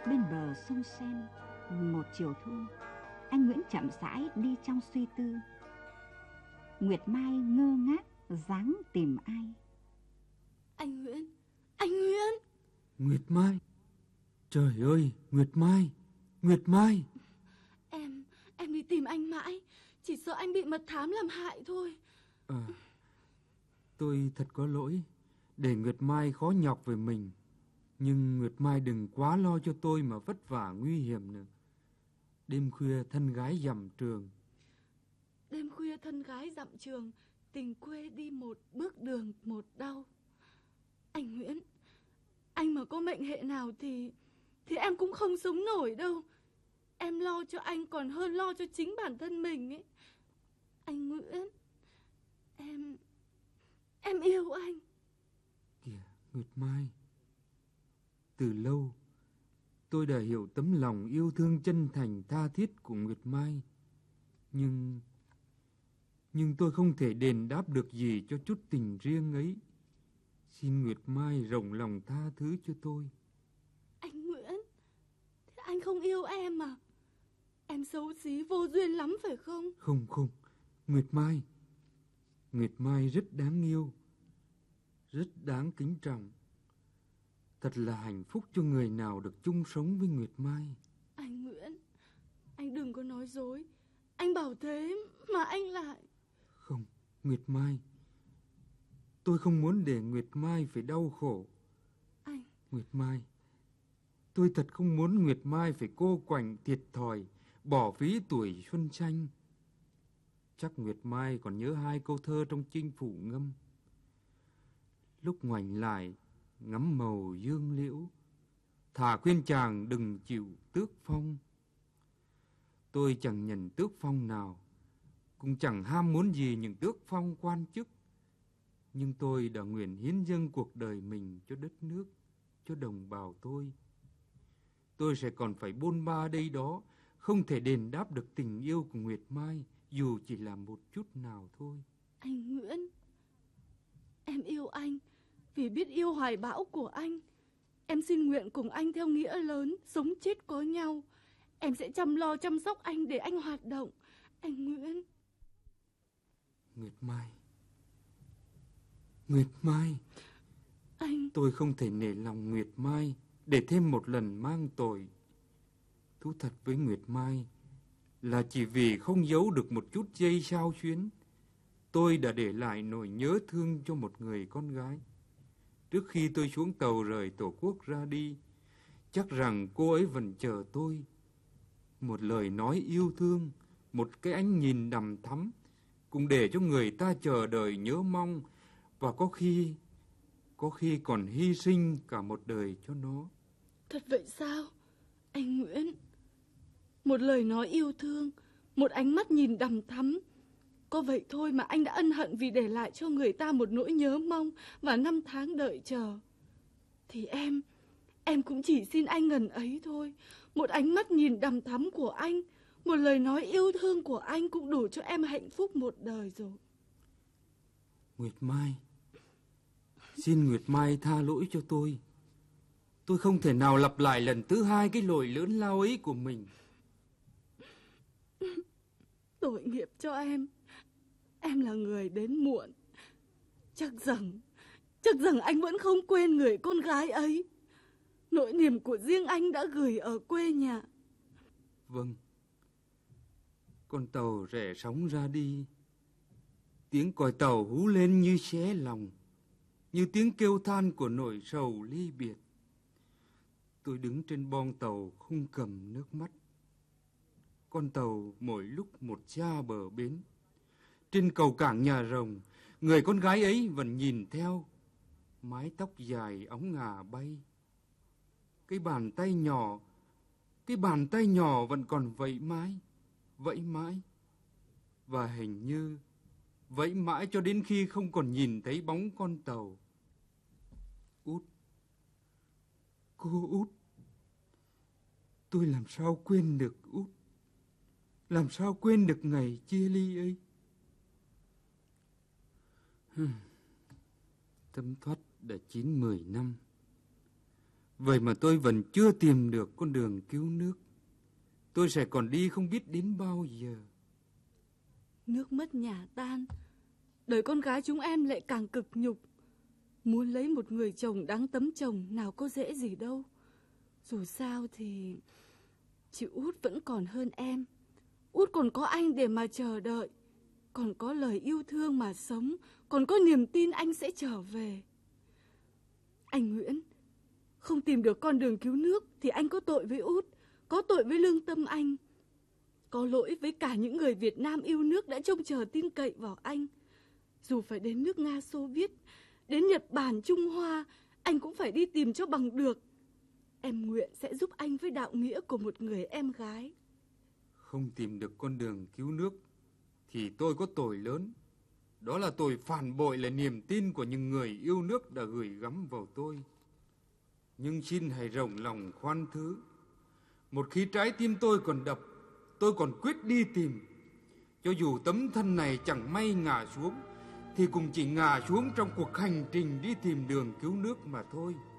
Bên bờ sông Sen, một chiều thu, anh Nguyễn chậm rãi đi trong suy tư. Nguyệt Mai ngơ ngác dáng tìm ai. Anh Nguyễn, anh Nguyễn. Nguyệt Mai, trời ơi, Nguyệt Mai, Nguyệt Mai. Em đi tìm anh mãi, chỉ sợ anh bị mật thám làm hại thôi. Tôi thật có lỗi để Nguyệt Mai khó nhọc về mình. Nhưng Nguyệt Mai đừng quá lo cho tôi mà vất vả nguy hiểm nữa. Đêm khuya thân gái dặm trường. Đêm khuya thân gái dặm trường, tình quê đi một bước đường một đau. Anh Nguyễn, anh mà có mệnh hệ nào thì em cũng không sống nổi đâu. Em lo cho anh còn hơn lo cho chính bản thân mình ấy. Anh Nguyễn, em yêu anh. Kìa Nguyệt Mai, từ lâu tôi đã hiểu tấm lòng yêu thương chân thành tha thiết của Nguyệt Mai. Nhưng tôi không thể đền đáp được gì cho chút tình riêng ấy. Xin Nguyệt Mai rộng lòng tha thứ cho tôi. Anh Nguyễn, thế anh không yêu em à? Em xấu xí vô duyên lắm phải không? Không, Nguyệt Mai rất đáng yêu, rất đáng kính trọng. Thật là hạnh phúc cho người nào được chung sống với Nguyệt Mai. Anh Nguyễn, anh đừng có nói dối. Anh bảo thế mà anh lại... Không, Nguyệt Mai, tôi không muốn để Nguyệt Mai phải đau khổ. Anh... Nguyệt Mai, tôi thật không muốn Nguyệt Mai phải cô quạnh thiệt thòi, bỏ phí tuổi xuân xanh. Chắc Nguyệt Mai còn nhớ 2 câu thơ trong Chinh Phụ Ngâm. Lúc ngoảnh lại ngắm màu dương liễu, thà khuyên chàng đừng chịu tước phong. Tôi chẳng nhận tước phong nào, cũng chẳng ham muốn gì những tước phong quan chức. Nhưng tôi đã nguyện hiến dâng cuộc đời mình cho đất nước, cho đồng bào tôi. Tôi sẽ còn phải bôn ba đây đó, không thể đền đáp được tình yêu của Nguyệt Mai, dù chỉ là một chút nào thôi. Anh Nguyễn, em yêu anh vì biết yêu hoài bão của anh. Em xin nguyện cùng anh theo nghĩa lớn, sống chết có nhau. Em sẽ chăm lo chăm sóc anh để anh hoạt động. Anh Nguyễn. Nguyệt Mai, Nguyệt Mai. Anh... Tôi không thể nể lòng Nguyệt Mai để thêm một lần mang tội. Thú thật với Nguyệt Mai là chỉ vì không giấu được một chút giây sao xuyến, tôi đã để lại nỗi nhớ thương cho một người con gái. Trước khi tôi xuống tàu rời Tổ quốc ra đi, chắc rằng cô ấy vẫn chờ tôi. Một lời nói yêu thương, một cái ánh nhìn đằm thắm, cũng để cho người ta chờ đợi nhớ mong, và có khi còn hy sinh cả một đời cho nó. Thật vậy sao, anh Nguyễn? Một lời nói yêu thương, một ánh mắt nhìn đằm thắm, có vậy thôi mà anh đã ân hận vì để lại cho người ta một nỗi nhớ mong và 5 tháng đợi chờ. Thì em cũng chỉ xin anh ngần ấy thôi. Một ánh mắt nhìn đằm thắm của anh, một lời nói yêu thương của anh cũng đủ cho em hạnh phúc một đời rồi. Nguyệt Mai, xin Nguyệt Mai tha lỗi cho tôi. Tôi không thể nào lặp lại lần thứ 2 cái lỗi lớn lao ấy của mình. Tội nghiệp cho em là người đến muộn. Chắc rằng anh vẫn không quên người con gái ấy. Nỗi niềm của riêng anh đã gửi ở quê nhà. Vâng. Con tàu rẽ sóng ra đi. Tiếng còi tàu hú lên như xé lòng, như tiếng kêu than của nỗi sầu ly biệt. Tôi đứng trên boong tàu không cầm nước mắt. Con tàu mỗi lúc một xa bờ bến. Trên cầu cảng nhà rồng, người con gái ấy vẫn nhìn theo. Mái tóc dài óng ngà bay. Cái bàn tay nhỏ vẫn còn vẫy mãi. Và hình như vẫy mãi cho đến khi không còn nhìn thấy bóng con tàu. Út, cô Út, tôi làm sao quên được Út, làm sao quên được ngày chia ly ấy. Thấm thoát đã 9-10 năm. Vậy mà tôi vẫn chưa tìm được con đường cứu nước. Tôi sẽ còn đi không biết đến bao giờ. Nước mất nhà tan, đời con gái chúng em lại càng cực nhục. Muốn lấy một người chồng đáng tấm chồng nào có dễ gì đâu. Dù sao thì chị Út vẫn còn hơn em. Út còn có anh để mà chờ đợi, còn có lời yêu thương mà sống, còn có niềm tin anh sẽ trở về. Anh Nguyễn, không tìm được con đường cứu nước thì anh có tội với Út, có tội với lương tâm anh, có lỗi với cả những người Việt Nam yêu nước đã trông chờ tin cậy vào anh. Dù phải đến nước Nga Xô Viết, đến Nhật Bản Trung Hoa, anh cũng phải đi tìm cho bằng được. Em nguyện sẽ giúp anh với đạo nghĩa của một người em gái. Không tìm được con đường cứu nước thì tôi có tội lớn. Đó là tội phản bội lại niềm tin của những người yêu nước đã gửi gắm vào tôi. Nhưng xin hãy rộng lòng khoan thứ. Một khi trái tim tôi còn đập, tôi còn quyết đi tìm. Cho dù tấm thân này chẳng may ngã xuống, thì cũng chỉ ngã xuống trong cuộc hành trình đi tìm đường cứu nước mà thôi.